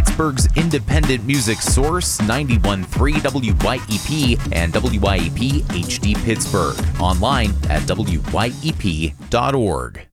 Pittsburgh's independent music source, 91.3 WYEP and WYEP HD Pittsburgh. Online at WYEP.org.